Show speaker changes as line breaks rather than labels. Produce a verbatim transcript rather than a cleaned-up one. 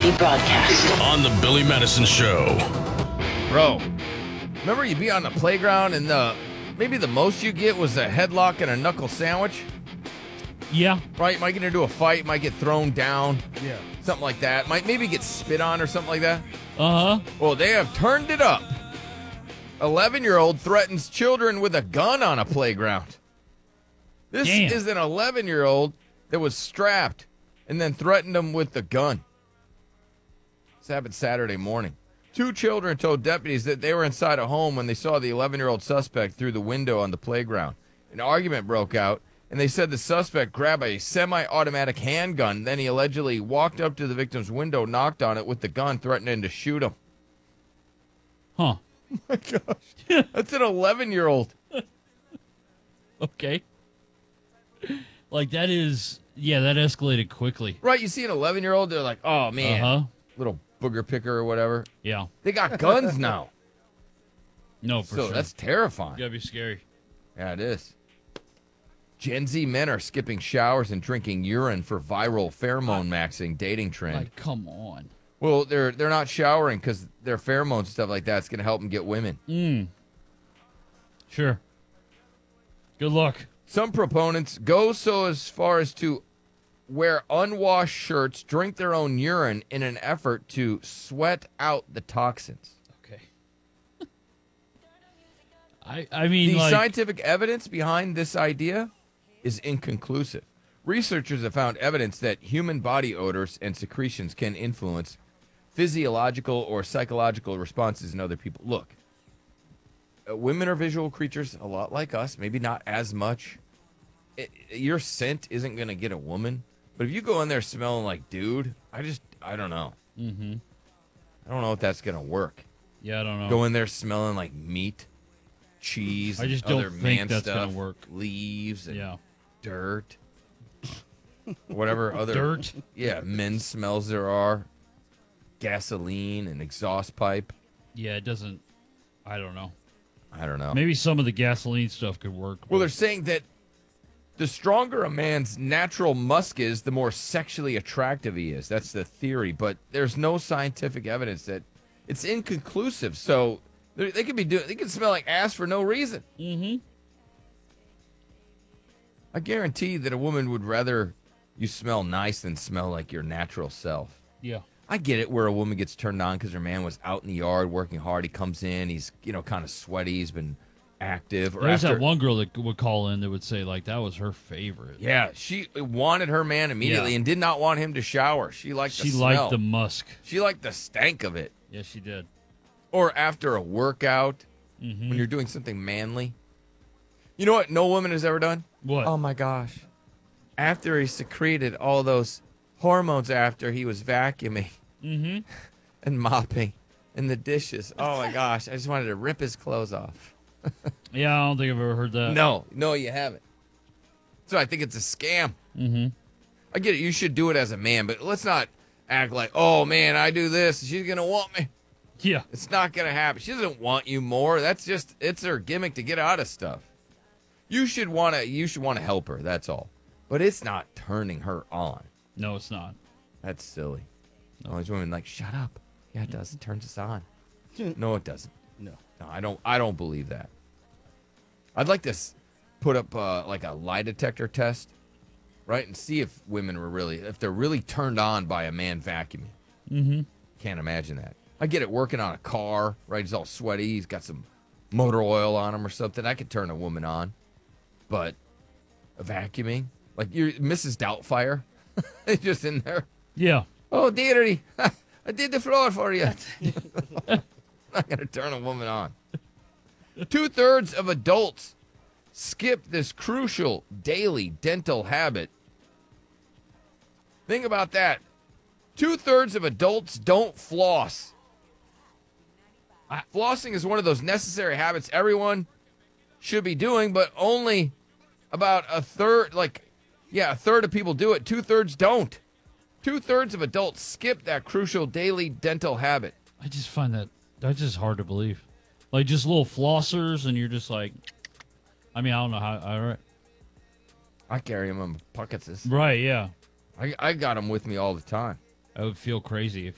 Reality broadcast.
On the Billy Madison Show.
Bro, remember you'd be on the playground and the maybe the most you get was a headlock and a knuckle sandwich?
Yeah.
Right? You might get into a fight, might get thrown down.
Yeah.
Something like that. Might maybe get spit on or something like that.
Uh-huh.
Well, they have turned it up. eleven-year-old threatens children with a gun on a playground. This
Damn.
is an eleven-year-old that was strapped and then threatened them with the gun. This happened Saturday morning. Two children told deputies that they were inside a home when they saw the eleven-year-old suspect through the window on the playground. An argument broke out, and they said the suspect grabbed a semi-automatic handgun. Then he allegedly walked up to the victim's window, knocked on it with the gun, threatening to shoot him.
Huh.
Oh my gosh. That's an eleven-year-old.
Okay. Like, that is, yeah, that escalated quickly.
Right, you see an eleven-year-old, they're like, oh, man,
Uh-huh.
little booger picker or whatever.
Yeah.
They got guns now.
No, for
so
sure.
that's terrifying.
Gotta be scary.
Yeah, it is. Gen Z men are skipping showers and drinking urine for viral pheromone maxing dating trend.
Like, come on.
Well, they're they're not showering because their pheromones and stuff like that's going to help them get women.
Mm. Sure. Good luck.
Some proponents go so as far as to wear unwashed shirts, drink their own urine in an effort to sweat out the toxins.
Okay. I I mean,
The
like,
scientific evidence behind this idea is inconclusive. Researchers have found evidence that human body odors and secretions can influence physiological or psychological responses in other people. Look, uh, women are visual creatures a lot like us, maybe not as much. It, your scent isn't going to get a woman, but if you go in there smelling like dude, I just, I don't know.
mm-hmm.
I don't know if that's going to work.
Yeah, I don't know.
Go in there smelling like meat, cheese,
I just
and
don't
other
think
man
that's
stuff,
gonna work.
leaves and
Yeah.
dirt, whatever other
Dirt.
yeah, men's smells there are, gasoline and exhaust pipe.
Yeah, it doesn't, I don't know.
I don't know.
Maybe some of the gasoline stuff could work.
Well,
but-
they're saying that the stronger a man's natural musk is, the more sexually attractive he is. That's the theory, but there's no scientific evidence that it's inconclusive. So they they could be doing, they could smell like ass for no reason.
Mm-hmm.
I guarantee that a woman would rather you smell nice than smell like your natural self.
Yeah.
I get it where a woman gets turned on because her man was out in the yard working hard. He comes in, he's, you know, kind of sweaty, he's been active. Or
There's
after,
that one girl that would call in that would say, like, that was her favorite.
Yeah, she wanted her man immediately
Yeah.
and did not want him to shower. She liked the
She
smell.
liked the musk.
She liked the stank of it.
Yeah, she did.
Or after a workout,
Mm-hmm.
when you're doing something manly. You know what no woman has ever done?
What?
Oh, my gosh. After he secreted all those hormones after he was vacuuming
Mm-hmm.
and mopping and the dishes. Oh, my gosh. I just wanted to rip his clothes off.
Yeah, I don't think I've ever heard that.
No, no, you haven't. So I think it's a scam.
Mm-hmm.
I get it. You should do it as a man, but let's not act like, oh, man, I do this. She's going to want me.
Yeah.
It's not going to happen. She doesn't want you more. That's just, it's her gimmick to get out of stuff. You should want to, you should want to help her. That's all. But it's not turning her on.
No, it's not.
That's silly. All these women like, shut up. Yeah, it does. It turns us on. No, it doesn't.
No.
No, I don't. I don't believe that. I'd like to s- put up uh, like a lie detector test, right, and see if women were really, if they're really turned on by a man vacuuming.
Mm-hmm.
Can't imagine that. I get it working on a car, right? He's all sweaty. He's got some motor oil on him or something. I could turn a woman on, but a vacuuming, like you're Missus Doubtfire, just in there.
Yeah.
Oh, dearie, I did the floor for you. Not going to turn a woman on. Two-thirds of adults skip this crucial daily dental habit. Think about that. Two-thirds of adults don't floss. Uh, Flossing is one of those necessary habits everyone should be doing, but only about a third, like, yeah, a third of people do it. Two-thirds don't. Two-thirds of adults skip that crucial daily dental habit.
I just find that, that's just hard to believe. Like, just little flossers, and you're just like, I mean, I don't know how, all right.
I carry them in my pockets.
Right, yeah.
I, I got them with me all the time.
I would feel crazy if